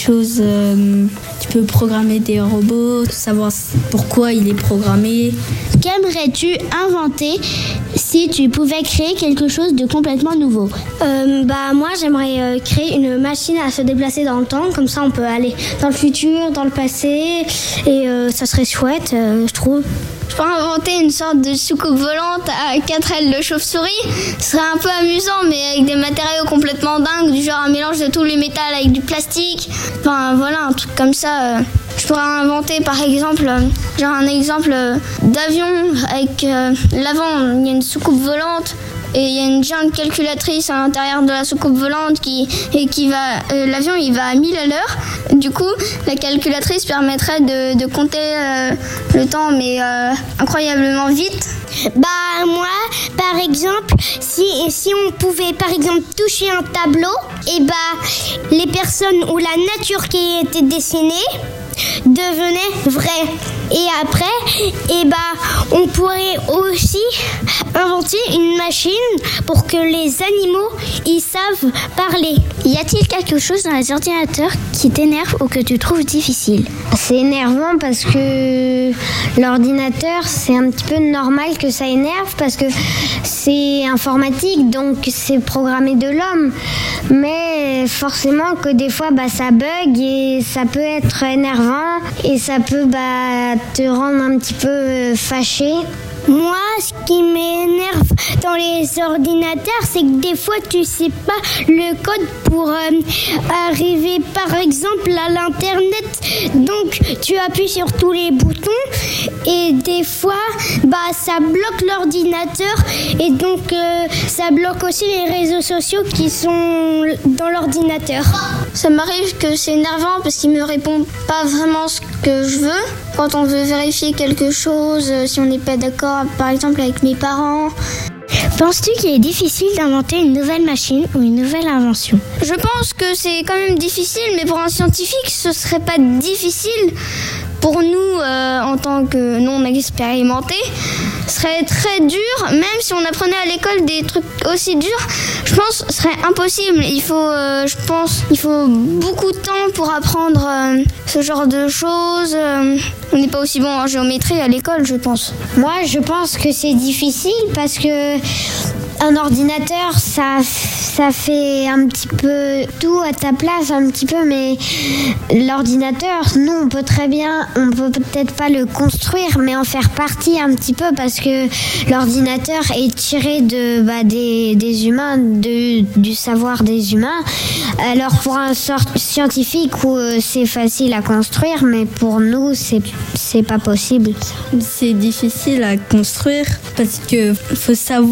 choses. Tu peux programmer des robots, savoir pourquoi il est programmé. Qu'aimerais-tu inventer si tu pouvais créer quelque chose de complètement nouveau? Moi, j'aimerais créer une machine à se déplacer dans le temps. Comme ça, on peut aller dans le futur, dans le passé. Et ça serait chouette, je trouve. Je pourrais inventer une sorte de soucoupe volante à 4 ailes de chauve-souris. Ce serait un peu amusant, mais avec des matériaux complètement dingues, du genre un mélange de tous les métals avec du plastique. Enfin voilà, un truc comme ça. Je pourrais inventer par exemple, un exemple d'avion avec l'avant, il y a une soucoupe volante. Et il y a une géante calculatrice à l'intérieur de la soucoupe volante l'avion il va à 1000 à l'heure. Du coup, la calculatrice permettrait de compter le temps, mais incroyablement vite. Moi, par exemple, si on pouvait par exemple toucher un tableau, les personnes ou la nature qui était dessinée devenait vraie. Et après, on pourrait aussi inventer une machine pour que les animaux ils savent parler. Y a-t-il quelque chose dans les ordinateurs qui t'énerve ou que tu trouves difficile? C'est énervant parce que l'ordinateur, c'est un petit peu normal que ça énerve parce que c'est informatique, donc c'est programmé de l'homme. Mais forcément que des fois, ça bug et ça peut être énervant et ça peut te rendre un petit peu fâché. Moi, ce qui m'énerve dans les ordinateurs, c'est que des fois, tu sais pas le code pour arriver, par exemple, à l'Internet. Donc, tu appuies sur tous les boutons et des fois, ça bloque l'ordinateur et donc, ça bloque aussi les réseaux sociaux qui sont dans l'ordinateur. Ça m'arrive que c'est énervant parce qu'il me répond pas vraiment ce que je veux. Quand on veut vérifier quelque chose, si on n'est pas d'accord, par exemple avec mes parents. Penses-tu qu'il est difficile d'inventer une nouvelle machine ou une nouvelle invention? Je pense que c'est quand même difficile, mais pour un scientifique, ce serait pas difficile. Pour nous, en tant que non expérimentés, ce serait très dur. Même si on apprenait à l'école des trucs aussi durs, je pense que ce serait impossible. Il faut beaucoup de temps pour apprendre ce genre de choses. On n'est pas aussi bon en géométrie à l'école, je pense. Moi, je pense que c'est difficile parce que un ordinateur, ça fait un petit peu tout à ta place, un petit peu, mais l'ordinateur, nous, on peut peut-être pas le construire, mais en faire partie un petit peu parce que l'ordinateur est tiré des humains, du savoir des humains. Alors pour un scientifique, c'est facile à construire, mais pour nous, c'est pas possible. C'est difficile à construire parce que faut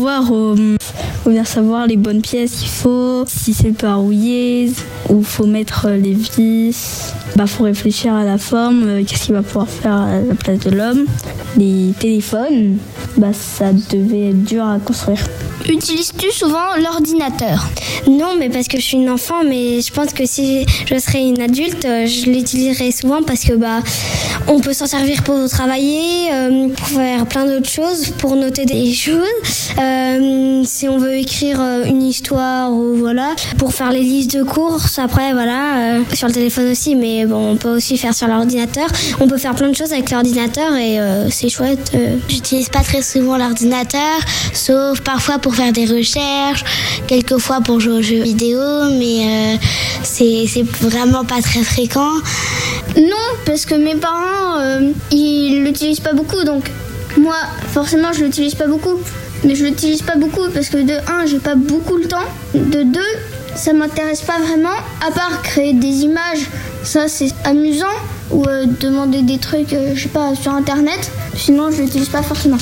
bien savoir les bonnes pièces qu'il faut, si c'est pas rouillé, où faut mettre les vis. Faut réfléchir à la forme, qu'est-ce qu'il va pouvoir faire à la place de l'homme. Les téléphones, ça devait être dur à construire. Utilises-tu souvent l'ordinateur? Non, mais parce que je suis une enfant, mais je pense que si je serais une adulte, je l'utiliserais souvent parce que on peut s'en servir pour travailler, pour faire plein d'autres choses, pour noter des choses. Si on veut écrire une histoire ou pour faire les listes de courses, après sur le téléphone aussi, mais on peut aussi faire sur l'ordinateur. On peut faire plein de choses avec l'ordinateur et c'est chouette. J'utilise pas très souvent l'ordinateur, sauf parfois pour faire des recherches, quelquefois pour jouer aux jeux vidéo, mais c'est vraiment pas très fréquent. Non, parce que mes parents, ils l'utilisent pas beaucoup, donc moi, forcément, je l'utilise pas beaucoup. Mais je l'utilise pas beaucoup parce que de 1, j'ai pas beaucoup le temps. De 2, ça m'intéresse pas vraiment, à part créer des images, ça c'est amusant, ou demander des trucs, sur internet. Sinon, je l'utilise pas forcément.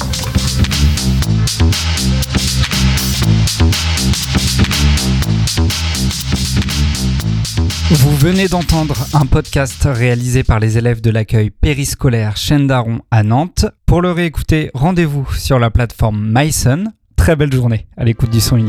Vous venez d'entendre un podcast réalisé par les élèves de l'accueil périscolaire Chêne d'Aron à Nantes. Pour le réécouter, rendez-vous sur la plateforme myson. Très belle journée à l'écoute du son unique.